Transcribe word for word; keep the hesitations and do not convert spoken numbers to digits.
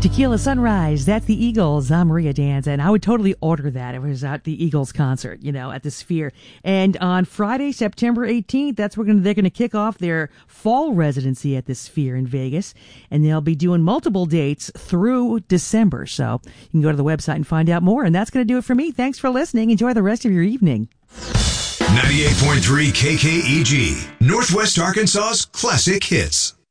Tequila Sunrise, that's the Eagles. I'm Maria Danza, and I would totally order that if it was at the Eagles concert, you know, at the Sphere. And on Friday, September eighteenth, that's where they're going to kick off their fall residency at the Sphere in Vegas. And they'll be doing multiple dates through December. So you can go to the website and find out more. And that's going to do it for me. Thanks for listening. Enjoy the rest of your evening. ninety-eight point three K K E G, Northwest Arkansas's classic hits.